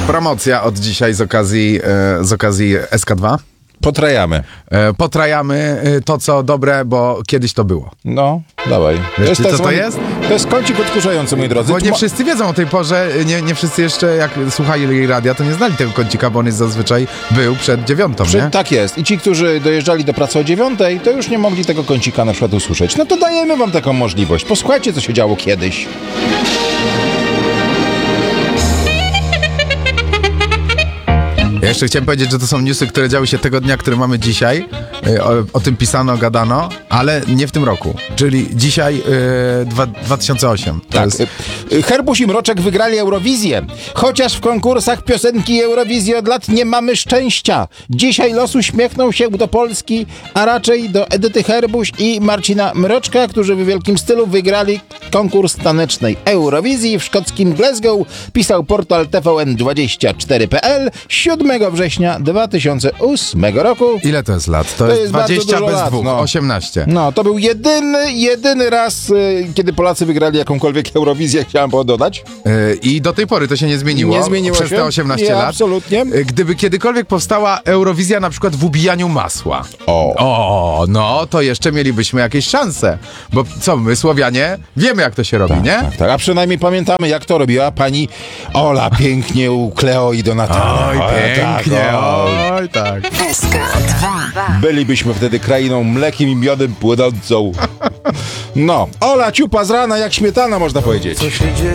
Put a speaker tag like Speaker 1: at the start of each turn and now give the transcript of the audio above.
Speaker 1: Promocja od dzisiaj z okazji SK2. Potrajamy to, co dobre, bo kiedyś to było.
Speaker 2: No, dawaj.
Speaker 1: Wiesz, co to jest?
Speaker 2: To jest kącik odkurzający, moi drodzy.
Speaker 1: Bo nie wszyscy wiedzą o tej porze, nie wszyscy jeszcze, jak słuchali radia, to nie znali tego kącika, bo on jest zazwyczaj był przed 9, nie?
Speaker 2: Tak jest. I ci, którzy dojeżdżali do pracy o 9, to już nie mogli tego kącika na przykład usłyszeć. No to dajemy wam taką możliwość. Posłuchajcie, co się działo kiedyś.
Speaker 1: Ja jeszcze chciałem powiedzieć, że to są newsy, które działy się tego dnia, który mamy dzisiaj. O tym pisano, gadano, ale nie w tym roku. Czyli dzisiaj 2008. To
Speaker 2: Tak.
Speaker 1: jest...
Speaker 2: Herbuś i Mroczek wygrali Eurowizję. Chociaż w konkursach piosenki Eurowizji od lat nie mamy szczęścia. Dzisiaj los uśmiechnął się do Polski, a raczej do Edyty Herbuś i Marcina Mroczka, którzy w wielkim stylu wygrali konkurs tanecznej Eurowizji w szkockim Glasgow, pisał portal tvn24.pl 7 września 2008 roku.
Speaker 1: Ile to jest lat? To jest 20 bez
Speaker 2: lat,
Speaker 1: 2,
Speaker 2: no.
Speaker 1: 18.
Speaker 2: No, to był jedyny raz, kiedy Polacy wygrali jakąkolwiek Eurowizję, chciałem dodać.
Speaker 1: I do tej pory to się nie zmieniło.
Speaker 2: Nie zmieniło
Speaker 1: przez
Speaker 2: się.
Speaker 1: te 18
Speaker 2: Nie,
Speaker 1: lat.
Speaker 2: absolutnie.
Speaker 1: Gdyby kiedykolwiek powstała Eurowizja na przykład w ubijaniu masła. No to jeszcze mielibyśmy jakieś szanse. Bo co, my Słowianie wiemy, jak to się robi, nie?
Speaker 2: Tak. A przynajmniej pamiętamy, jak to robiła pani Ola pięknie u Kleo i Donatana.
Speaker 1: Oj, pięknie,
Speaker 2: tak.
Speaker 1: tak.
Speaker 3: SK2.
Speaker 2: Bylibyśmy wtedy krainą mlekiem i miodem płynącą. No, Ola ciupa z rana jak śmietana, można powiedzieć.
Speaker 4: Co się dzieje?